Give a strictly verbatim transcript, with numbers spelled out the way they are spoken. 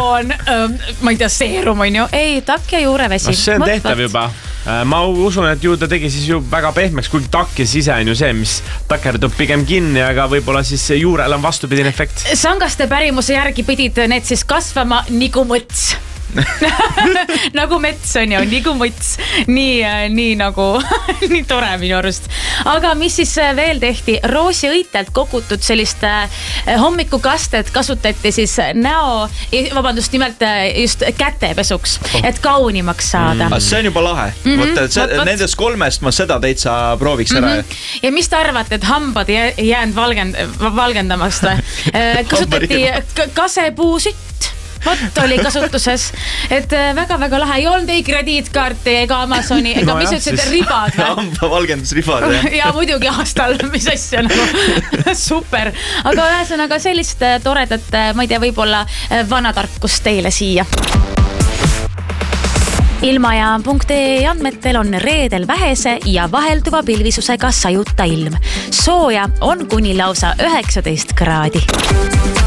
loon, ma ei tea, seerum on ju. Ei, takk ja juurevesi. No see on tehtav juba. Ma usun, et ju ta tegi siis ju väga pehmeks, kuigi takk ja sise on ju see, mis takerdub pigem kinni, aga võib-olla siis juurel on vastupidine efekt. Sangaste pärimuse järgi pidid need siis kasvama nagu mõts. Nagu mets on ju, nagu mõts. Nii, nii nagu, nii tore minu arust. Aga mis siis veel tehti? Roosiõitelt kogutud sellist hommikukastet kasutati siis näo, vabandust, nimelt just kätepesuks, et kaunimaks saada. Mm. See on juba lahe. Mm-hmm. Võtta, see, võt, võt. Nendest kolmest ma seda teitsa prooviks ära. Mm-hmm. Ja mis te arvate, et hambad jäänud valgend, valgendamast? Kasutati kasepuusütt. Vot oli kasutuses, et väga-väga lahe. Ei olnud ei krediitkaarti ega Amazoni, ega no mis ütlesid ribad. Hamba valgendusribad. Ja muidugi aastal, mis asja nagu super. Aga ühesõnaga sellist toredat, ma ei tea, võib-olla vanatarkust teile siia. Ilmajaam punkt ee andmetel on reedel vähese ja vahelduva pilvisusega sajuta ilm. Sooja on kuni lausa üheksateist kraadi.